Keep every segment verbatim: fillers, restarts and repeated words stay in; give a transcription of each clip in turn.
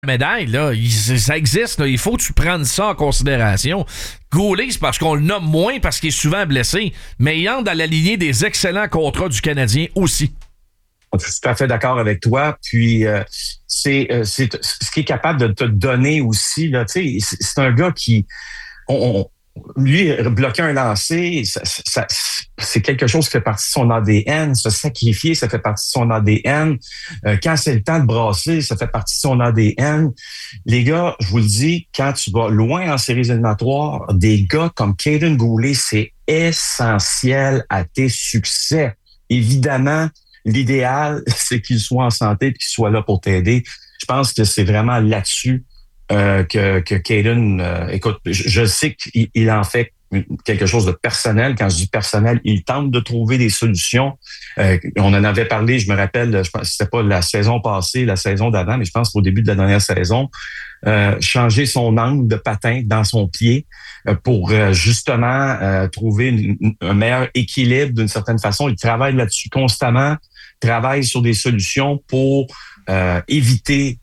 médaille, là, il, ça existe, là, il faut que tu prennes ça en considération. Goulet, c'est parce qu'on le nomme moins parce qu'il est souvent blessé, mais il entre dans la lignée des excellents contrats du Canadien aussi. Je suis tout à fait d'accord avec toi. Puis euh, c'est, euh, c'est ce qui est capable de te donner aussi. Là, tu sais, c'est, c'est un gars qui, on, on, lui, bloquer un lancer, ça, ça, c'est quelque chose qui fait partie de son A D N. Se sacrifier, ça fait partie de son A D N. Euh, quand c'est le temps de brasser, ça fait partie de son A D N. Les gars, je vous le dis, quand tu vas loin en séries éliminatoires, des gars comme Kaiden Goulet, c'est essentiel à tes succès. Évidemment, l'idéal, c'est qu'il soit en santé et qu'il soit là pour t'aider. Je pense que c'est vraiment là-dessus euh, que, que Kaiden, euh, écoute, je, je sais qu'il il en fait quelque chose de personnel. Quand je dis personnel, il tente de trouver des solutions. Euh, on en avait parlé, je me rappelle, je pense que c'était pas la saison passée, la saison d'avant, mais je pense qu'au début de la dernière saison, euh, changer son angle de patin dans son pied euh, pour euh, justement euh, trouver une, un meilleur équilibre d'une certaine façon. Il travaille là-dessus constamment, travaille sur des solutions pour euh, éviter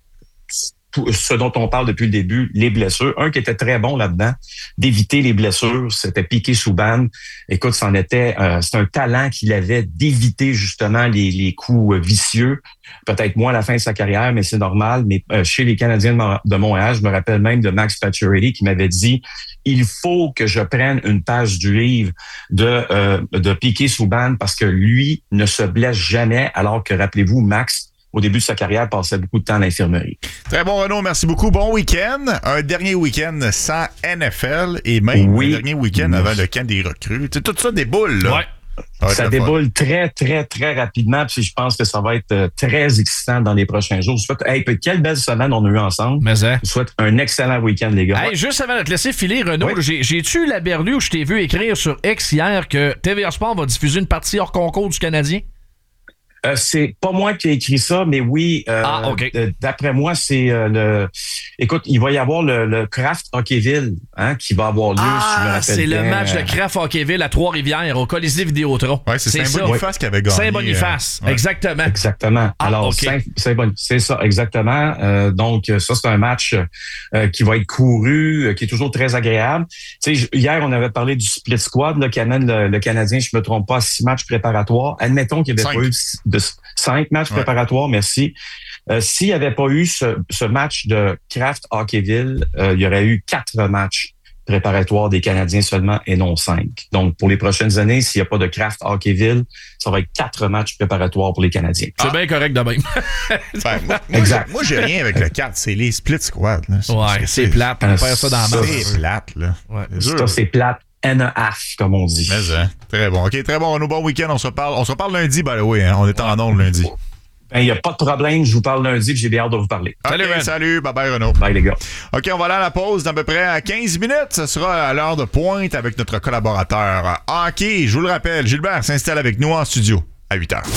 tout ce dont on parle depuis le début, les blessures. Un qui était très bon là-dedans, d'éviter les blessures, c'était Piqué Souban. Écoute, c'en était, euh, c'est un talent qu'il avait d'éviter justement les, les coups vicieux. Peut-être moins à la fin de sa carrière, mais c'est normal. Mais euh, chez les Canadiens de Montréal, je me rappelle même de Max Pacioretty qui m'avait dit « Il faut que je prenne une page du livre de, euh, de Piqué Souban parce que lui ne se blesse jamais, alors que, rappelez-vous, Max, au début de sa carrière, passait beaucoup de temps à l'infirmerie. » Très bon, Renaud. Merci beaucoup. Bon week-end. Un dernier week-end sans N F L et même oui. un dernier week-end avant le camp des recrues. C'est tout ça déboule, là. Ouais. Ça, ça déboule très, très, très rapidement. Puis je pense que ça va être très excitant dans les prochains jours. Je souhaite, hey, quelle belle semaine on a eu ensemble. Mais hein. Je souhaite un excellent week-end, les gars. Hey, juste avant de te laisser filer, Renaud, oui. j'ai, j'ai-tu la berlue où je t'ai vu écrire sur X hier que T V A Sport va diffuser une partie hors concours du Canadien? Euh, c'est pas moi qui ai écrit ça, mais oui, euh, ah, okay. d- d'après moi, c'est euh, le... Écoute, il va y avoir le, le Kraft Hockeyville hein, qui va avoir lieu, ah, si je me rappelle c'est bien. Le match de Kraft Hockeyville à Trois-Rivières, au Colisée Vidéotron. Oui, c'est, c'est Saint-Boniface qui avait gagné. Saint-Boniface, euh, ouais. exactement. Exactement. Ah, Alors, okay. Saint- Saint-Bon- c'est ça, exactement. Euh, donc, ça, c'est un match euh, qui va être couru, euh, qui est toujours très agréable. Tu sais, hier, on avait parlé du split squad là, qui amène le, le Canadien, je me trompe pas, à six matchs préparatoires. Admettons qu'il n'y avait Cinq. pas eu de cinq matchs ouais. préparatoires, merci. Euh, s'il n'y avait pas eu ce, ce match de Kraft Hockeyville, euh, il y aurait eu quatre matchs préparatoires des Canadiens seulement et non cinq. Donc, pour les prochaines années, s'il n'y a pas de Kraft Hockeyville, ça va être quatre matchs préparatoires pour les Canadiens. C'est ah. bien correct de même. ben, moi, exact. Moi, j'ai rien avec le quatre. C'est les split squads. Là. C'est, ouais, c'est, c'est plate. On perd ça dans la main. C'est plate, là. Ouais. Ça, c'est plate. N A F, comme on dit. Mais, hein, très bon. OK, très bon. Renaud, bon week-end. On se reparle, on se reparle lundi, by the way. Hein. On est en ondes lundi. Ben, il n'y a pas de problème. Je vous parle lundi et j'ai bien hâte de vous parler. Okay, salut, salut. Bye-bye, Renaud. Bye, les gars. OK, on va aller à la pause d'à peu près à quinze minutes. Ce sera à l'heure de pointe avec notre collaborateur hockey. Je vous le rappelle, Gilbert s'installe avec nous en studio à huit heures.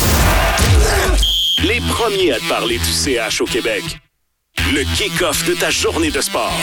Les premiers à te parler du C H au Québec. Le kick-off de ta journée de sport.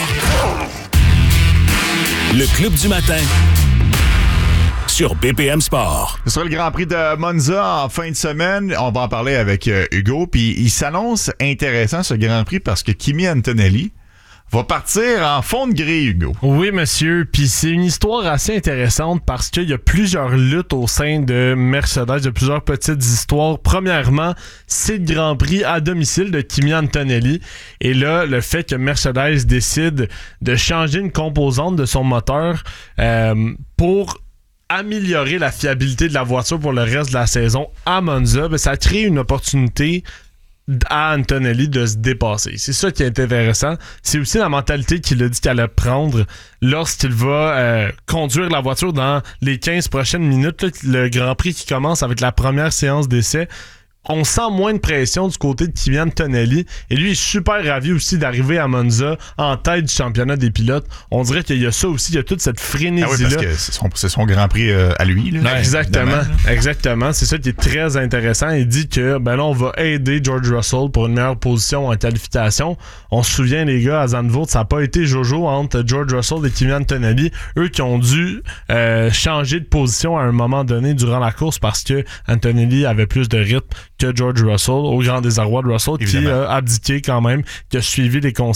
Le Club du matin sur B P M Sport. Ce sera le Grand Prix de Monza en fin de semaine. On va en parler avec euh, Hugo. Puis il s'annonce intéressant ce Grand Prix parce que Kimi Antonelli va partir en fond de grille, Hugo. Oui, monsieur. Puis c'est une histoire assez intéressante parce qu'il y a plusieurs luttes au sein de Mercedes. Il y a plusieurs petites histoires. Premièrement, c'est le Grand Prix à domicile de Kimi Antonelli. Et là, le fait que Mercedes décide de changer une composante de son moteur euh, pour améliorer la fiabilité de la voiture pour le reste de la saison à Monza, ben, ça crée une opportunité à Antonelli de se dépasser. C'est ça qui est intéressant. C'est aussi la mentalité qu'il a dit qu'elle allait prendre lorsqu'il va euh, conduire la voiture dans les quinze prochaines minutes. Là, le Grand Prix qui commence avec la première séance d'essai. On sent moins de pression du côté de Kimi Antonelli. Et lui est super ravi aussi d'arriver à Monza en tête du championnat des pilotes. On dirait qu'il y a ça aussi, il y a toute cette frénésie-là. Ah oui, parce que c'est son, c'est son Grand Prix euh, à lui. Là, non, exactement, demain, là. exactement. C'est ça qui est très intéressant. Il dit que ben là, on va aider George Russell pour une meilleure position en qualification. On se souvient, les gars, à Zandvoort, ça n'a pas été Jojo entre George Russell et Kimi Antonelli. Eux qui ont dû euh, changer de position à un moment donné durant la course parce que Antonelli avait plus de rythme que George Russell, au grand désarroi de Russell, évidemment, qui a abdiqué quand même, qui a suivi les consignes